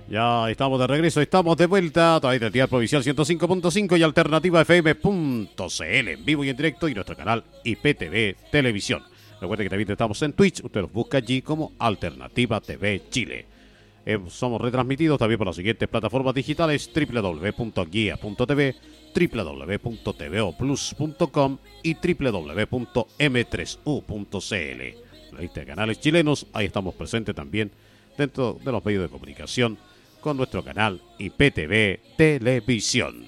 Ya estamos de regreso, estamos de vuelta a través del Dial Provincial 105.5 y Alternativa FM.cl en vivo y en directo y nuestro canal IPTV Televisión. Recuerden que también estamos en Twitch, usted los busca allí como Alternativa TV Chile. Somos retransmitidos también por las siguientes plataformas digitales: www.guia.tv, www.tvoplus.com y www.m3u.cl. La lista de canales chilenos, ahí estamos presentes también dentro de los medios de comunicación con nuestro canal IPTV Televisión.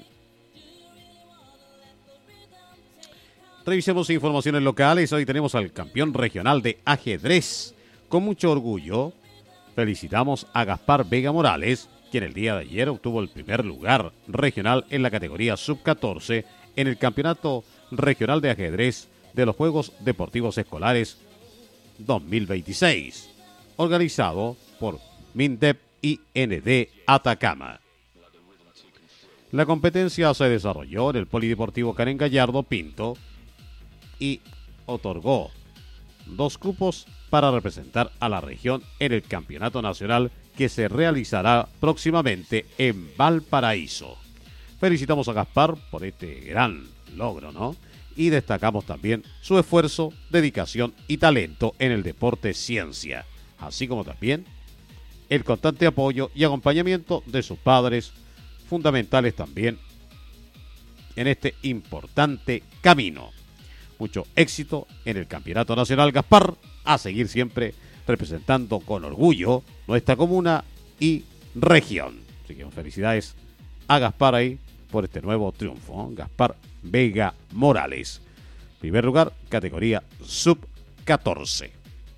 Revisemos informaciones locales. Hoy tenemos al campeón regional de ajedrez. Con mucho orgullo, felicitamos a Gaspar Vega Morales, quien el día de ayer obtuvo el primer lugar regional en la categoría sub-14 en el Campeonato Regional de Ajedrez de los Juegos Deportivos Escolares 2026, organizado por MINDEP y ND Atacama. La competencia se desarrolló en el Polideportivo Karen Gallardo Pinto y otorgó 2 cupos para representar a la región en el campeonato nacional que se realizará próximamente en Valparaíso. Felicitamos a Gaspar por este gran logro, ¿no? Y destacamos también su esfuerzo, dedicación y talento en el deporte ciencia, así como también el constante apoyo y acompañamiento de sus padres, fundamentales también en este importante camino. Mucho éxito en el Campeonato Nacional, Gaspar, a seguir siempre representando con orgullo nuestra comuna y región. Así que felicidades a Gaspar ahí por este nuevo triunfo, ¿no? Gaspar Vega Morales. Primer lugar, categoría sub-14.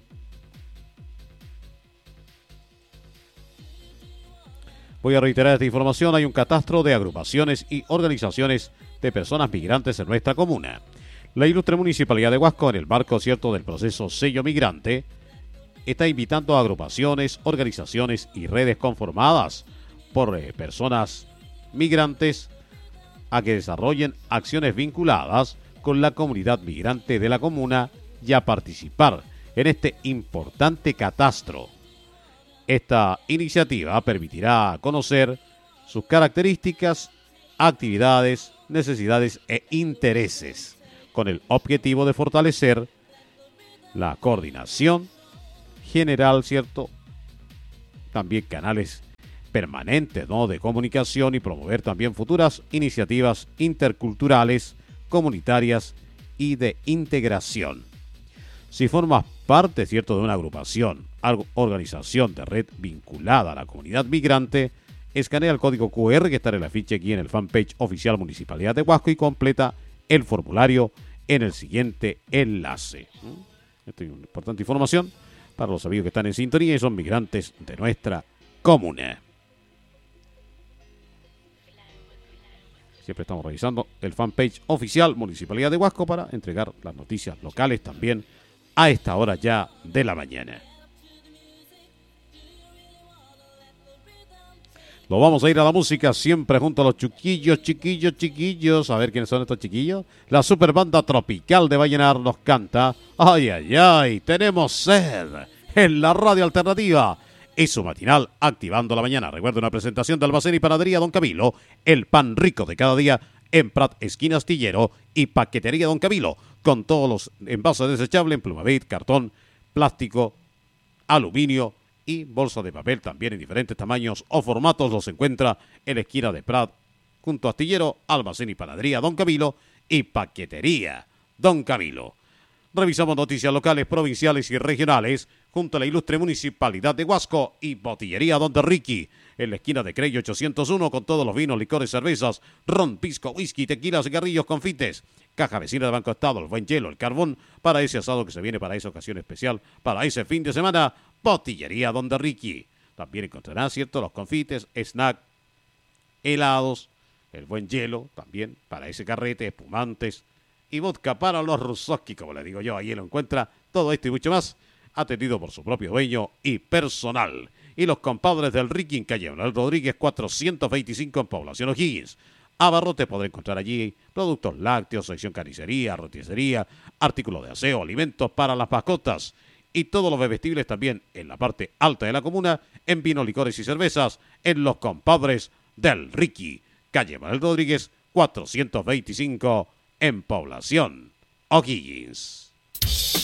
Voy a reiterar esta información. Hay un catastro de agrupaciones y organizaciones de personas migrantes en nuestra comuna. La ilustre Municipalidad de Huasco, en el marco cierto del proceso Sello Migrante, está invitando a agrupaciones, organizaciones y redes conformadas por personas migrantes a que desarrollen acciones vinculadas con la comunidad migrante de la comuna y a participar en este importante catastro. Esta iniciativa permitirá conocer sus características, actividades, necesidades e intereses, con el objetivo de fortalecer la coordinación general, ¿cierto? También canales permanentes, ¿no?, de comunicación y promover también futuras iniciativas interculturales, comunitarias y de integración. Si formas parte, ¿cierto?, de una agrupación, organización de red vinculada a la comunidad migrante, escanea el código QR que está en el afiche aquí en el fanpage oficial Municipalidad de Huasco y completa el formulario en el siguiente enlace. Esta es una importante información para los amigos que están en sintonía y son migrantes de nuestra comuna. Siempre estamos revisando el fanpage oficial Municipalidad de Huasco para entregar las noticias locales también a esta hora ya de la mañana. Lo vamos a ir a la música siempre junto a los chiquillos. A ver quiénes son estos chiquillos. La super banda tropical de Vallenar nos canta Ay, ay, ay, tenemos sed en la radio alternativa. Es su matinal Activando la Mañana. Recuerda una presentación de Almacén y Panadería Don Camilo, el pan rico de cada día en Prat, esquina Astillero, y Paquetería Don Camilo, con todos los envases desechables en Plumavit, cartón, plástico, aluminio y bolsa de papel también en diferentes tamaños o formatos. Los encuentra en la esquina de Prat, junto a Astillero, Almacén y Panadería Don Camilo y Paquetería Don Camilo. Revisamos noticias locales, provinciales y regionales junto a la ilustre Municipalidad de Huasco y Botillería Donde Ricky, en la esquina de Crey 801, con todos los vinos, licores, cervezas, ron, pisco, whisky, tequilas, cigarrillos, confites. Caja vecina de Banco Estado, el buen hielo, el carbón, para ese asado que se viene para esa ocasión especial, para ese fin de semana. Botillería Donde Ricky. También encontrarán, ¿cierto?, los confites, snack, helados, el buen hielo, también para ese carrete, espumantes y vodka para los rusoski, como le digo yo. Ahí lo encuentra todo esto y mucho más, atendido por su propio dueño y personal. Y los compadres del Ricky en calle Manuel Rodríguez 425 en Población O'Higgins. Abarrotes podrá encontrar allí productos lácteos, sección carnicería, roticería, artículos de aseo, alimentos para las mascotas y todos los bebestibles también en la parte alta de la comuna, en vino, licores y cervezas, en los compadres del Ricky, calle Manuel Rodríguez, 425, en Población O'Higgins.